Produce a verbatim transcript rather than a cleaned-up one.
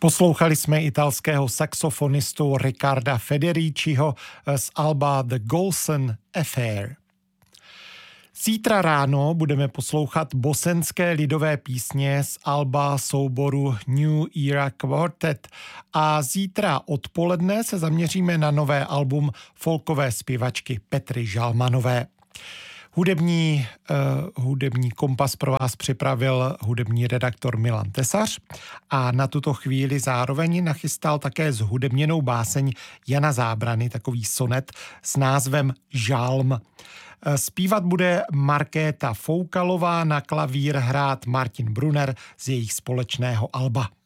Poslouchali jsme italského saxofonistu Riccarda Federiciho z alba The Golson Affair. Zítra ráno budeme poslouchat bosenské lidové písně z alba souboru New Era Quartet a zítra odpoledne se zaměříme na nové album folkové zpěvačky Petry Žalmanové. Hudební, uh, hudební kompas pro vás připravil hudební redaktor Milan Tesař a na tuto chvíli zároveň nachystal také zhudebněnou báseň Jana Zábrany, takový sonet s názvem Žálm. Zpívat bude Markéta Foukalová, na klavír hrát Martin Brunner z jejich společného alba.